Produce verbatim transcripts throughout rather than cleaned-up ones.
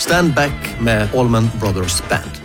Stand Back med Allman Brothers Band.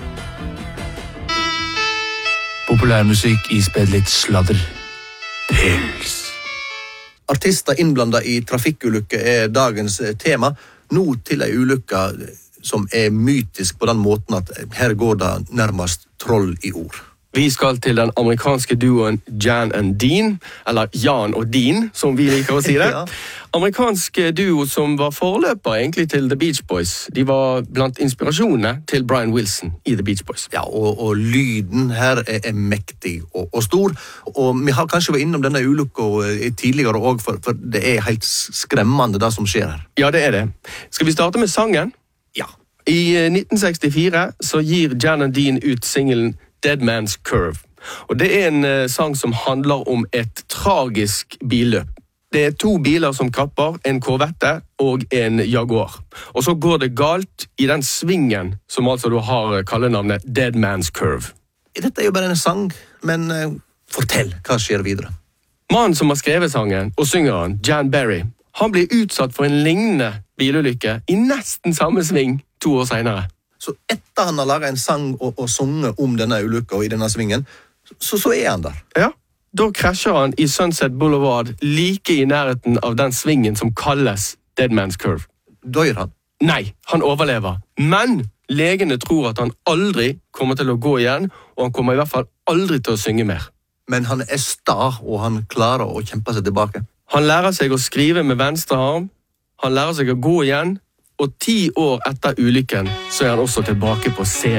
Populærmusikk ispedd litt sladder. Pils. Artister innblandet i trafikkulykker er dagens tema. Nå til ei ulykke som er mytisk på den måten at her går det nærmest troll i ord. Vi skal til den amerikanske duoen Jan and Dean, eller Jan og Dean, som vi liker å si det. Ja. Amerikansk duo som var forløper egentlig til The Beach Boys. De var blant inspirasjonene til Brian Wilson i The Beach Boys. Ja, og, og lyden her er, er mektig og, og stor. Og vi har kanskje vært innom denne ulykka tidligere også, for, for det er helt skremmende det som skjer her. Ja, det er det. Skal vi starte med sangen? Ja. I nitten sekstifire så gir Jan and Dean ut singelen Dead Man's Curve. Og det er en uh, sang som handler om et tragisk billøp. Det er to biler som kapper, en Corvette og en Jaguar. Og så går det galt i den svingen som altså du har kallenavnet Dead Man's Curve. Dette er jo bare en sang, men uh, fortell, hva skjer videre? Mannen som har skrevet sangen og synger han, Jan Berry, han blir utsatt for en lignende bilulykke i nesten samme sving to år senere. Så etter han har laget en sang og, og sunget om denne ulykka og i denne svingen, så, så er han der. Ja, da krasjer han i Sunset Boulevard like i nærheten av den svingen som kalles Dead Man's Curve. Dør han? Nei, han overlever. Men legene tror at han aldri kommer til å gå igjen, og han kommer i hvert fall aldri til å synge mer. Men han er sta, og han klarer å kjempe seg tilbake. Han lærer seg å skrive med venstre arm, han lærer seg å gå igjen, og ti år etter ulykken så er han også tilbake på scenen.